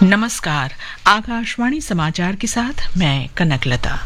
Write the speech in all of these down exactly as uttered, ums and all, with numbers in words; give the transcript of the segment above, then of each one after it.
नमस्कार, आकाशवाणी समाचार के साथ मैं कनकलता।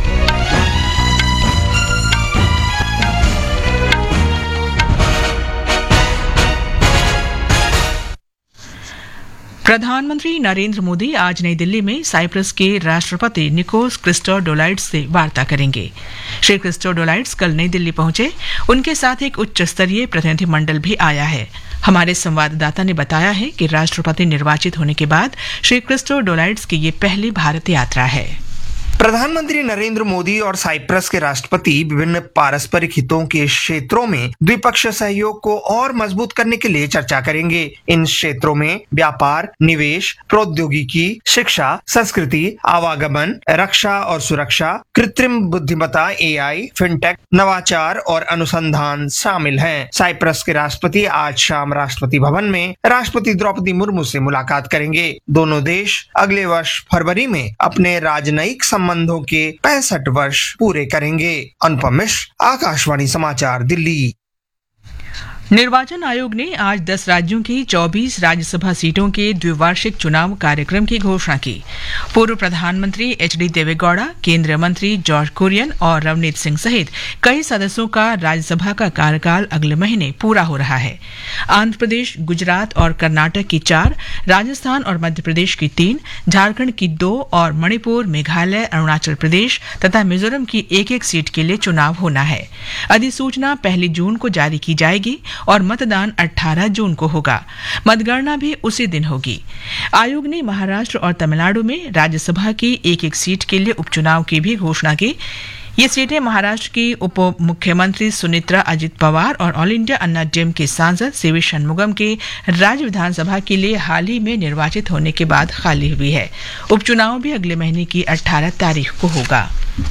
प्रधानमंत्री नरेंद्र मोदी आज नई दिल्ली में साइप्रस के राष्ट्रपति निकोस क्रिस्टोडोलाइड्स से वार्ता करेंगे। श्री क्रिस्टोडोलाइड्स कल नई दिल्ली पहुंचे, उनके साथ एक उच्च स्तरीय प्रतिनिधिमंडल भी आया है। हमारे संवाददाता ने बताया है कि राष्ट्रपति निर्वाचित होने के बाद श्री क्रिस्टोडोलाइड्स की ये पहली भारत यात्रा है। प्रधानमंत्री नरेंद्र मोदी और साइप्रस के राष्ट्रपति विभिन्न पारस्परिक हितों के क्षेत्रों में द्विपक्षीय सहयोग को और मजबूत करने के लिए चर्चा करेंगे। इन क्षेत्रों में व्यापार, निवेश, प्रौद्योगिकी, शिक्षा, संस्कृति, आवागमन, रक्षा और सुरक्षा, कृत्रिम बुद्धिमत्ता, एआई, फिनटेक, नवाचार और अनुसंधान शामिल हैं। साइप्रस के राष्ट्रपति आज शाम राष्ट्रपति भवन में राष्ट्रपति द्रौपदी मुर्मू से मुलाकात करेंगे। दोनों देश अगले वर्ष फरवरी में अपने राजनयिक संबंधों के पैंसठ वर्ष पूरे करेंगे। अनुपम मिश्र, आकाशवाणी समाचार, दिल्ली। निर्वाचन आयोग ने आज दस राज्यों की चौबीस राज्यसभा सीटों के द्विवार्षिक चुनाव कार्यक्रम की घोषणा की। पूर्व प्रधानमंत्री एच डी देवेगौड़ा, केंद्रीय मंत्री जॉर्ज कुरियन और रवनीत सिंह सहित कई सदस्यों का राज्यसभा का कार्यकाल अगले महीने पूरा हो रहा है। आंध्र प्रदेश, गुजरात और कर्नाटक की चार, राजस्थान और मध्य प्रदेश की तीन, झारखंड की दो और मणिपुर, मेघालय, अरुणाचल प्रदेश तथा मिजोरम की एक एक सीट के लिए चुनाव होना है। अधिसूचना पहली जून को जारी की जाएगी और मतदान अठारह जून को होगा। मतगणना भी उसी दिन होगी। आयोग ने महाराष्ट्र और तमिलनाडु में राज्यसभा की एक एक सीट के लिए उपचुनाव की भी घोषणा की। ये सीटें महाराष्ट्र की उप मुख्यमंत्री सुनित्रा अजित पवार और ऑल इंडिया अन्ना डीएम के सांसद सीवी षणमुगम के राज्य विधानसभा के लिए हाल ही में निर्वाचित होने के बाद खाली हुई है। उपचुनाव भी अगले महीने की अठारह तारीख को होगा।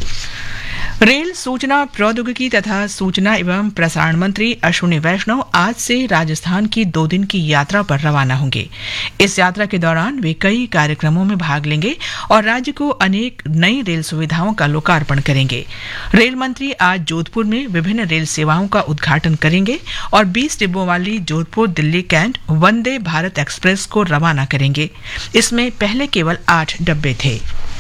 रेल, सूचना प्रौद्योगिकी तथा सूचना एवं प्रसारण मंत्री अश्विनी वैष्णव आज से राजस्थान की दो दिन की यात्रा पर रवाना होंगे। इस यात्रा के दौरान वे कई कार्यक्रमों में भाग लेंगे और राज्य को अनेक नई रेल सुविधाओं का लोकार्पण करेंगे। रेल मंत्री आज जोधपुर में विभिन्न रेल सेवाओं का उद्घाटन करेंगे और बीस डिब्बों वाली जोधपुर दिल्ली कैंट वंदे भारत एक्सप्रेस को रवाना करेंगे। इसमें पहले केवल आठ डब्बे थे।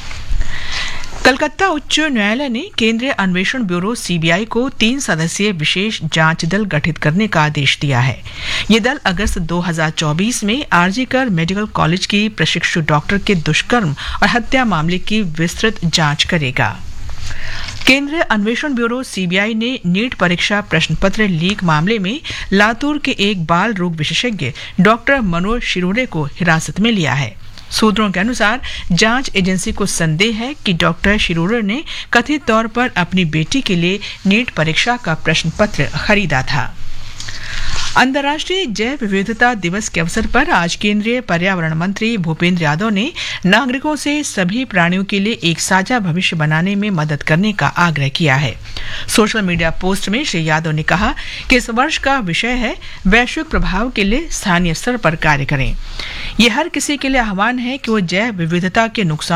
कलकत्ता उच्च न्यायालय ने केंद्रीय अन्वेषण ब्यूरो सीबीआई को तीन सदस्यीय विशेष जांच दल गठित करने का आदेश दिया है। ये दल अगस्त दो हज़ार चौबीस में आरजीकर मेडिकल कॉलेज की प्रशिक्षु डॉक्टर के दुष्कर्म और हत्या मामले की विस्तृत जांच करेगा। केंद्रीय अन्वेषण ब्यूरो सीबीआई ने नीट परीक्षा प्रश्न पत्र लीक मामले में लातूर के एक बाल रोग विशेषज्ञ डॉक्टर मनोज शिरोडे को हिरासत में लिया है। सूत्रों के अनुसार जांच एजेंसी को संदेह है कि डॉक्टर शिरोडे ने कथित तौर पर अपनी बेटी के लिए नीट परीक्षा का प्रश्न पत्र खरीदा था। अंतर्राष्ट्रीय जैव विविधता दिवस के अवसर पर आज केंद्रीय पर्यावरण मंत्री भूपेंद्र यादव ने नागरिकों से सभी प्राणियों के लिए एक साझा भविष्य बनाने में मदद करने का आग्रह किया है। सोशल मीडिया पोस्ट में श्री यादव ने कहा कि इस वर्ष का विषय है वैश्विक प्रभाव के लिए स्थानीय स्तर पर कार्य करें। यह हर किसी के लिए आह्वान है कि वो जैव विविधता के नुकसान